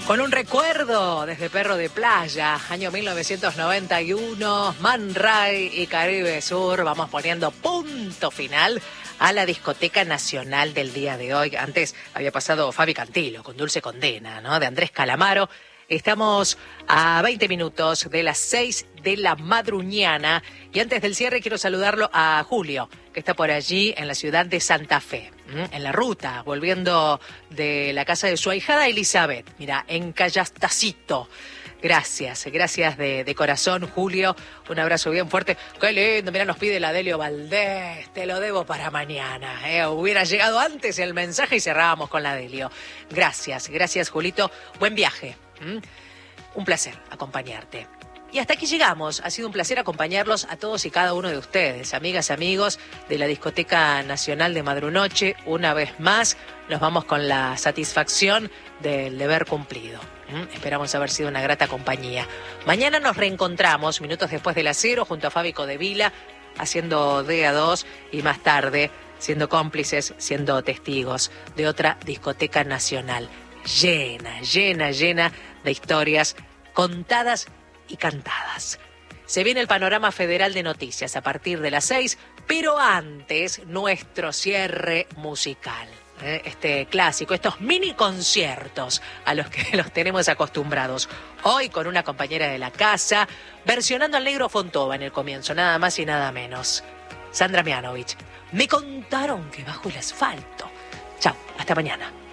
Con un recuerdo desde Perro de Playa, año 1991, Man Ray y Caribe Sur. Vamos poniendo punto final a la discoteca nacional del día de hoy. Antes había pasado Fabi Cantilo con Dulce Condena, ¿no? De Andrés Calamaro. Estamos a 20 minutos de las 6 de la madruñana y antes del cierre quiero saludarlo a Julio, que está por allí en la ciudad de Santa Fe, en la ruta, volviendo de la casa de su ahijada Elizabeth, mira, en Callastacito. Gracias de corazón, Julio. Un abrazo bien fuerte. Qué lindo, mira, nos pide la Delio Valdés. Te lo debo para mañana. Hubiera llegado antes el mensaje y cerrábamos con la Delio. Gracias, Julito. Buen viaje. Un placer acompañarte. Y hasta aquí llegamos. Ha sido un placer acompañarlos a todos y cada uno de ustedes, amigas, amigos de la Discoteca Nacional de Madrunoche. Una vez más, nos vamos con la satisfacción del deber cumplido. Esperamos haber sido una grata compañía. Mañana nos reencontramos, minutos después de las 0, junto a Fabi Codevila, haciendo DA2 y más tarde, siendo cómplices, siendo testigos de otra discoteca nacional llena de historias contadas y cantadas. Se viene el panorama federal de noticias a partir de las 6, pero antes nuestro cierre musical. Este clásico, estos mini conciertos a los que los tenemos acostumbrados. Hoy con una compañera de la casa, versionando al Negro Fontova en el comienzo, nada más y nada menos. Sandra Mianovich. Me contaron que bajo el asfalto. Chau, hasta mañana.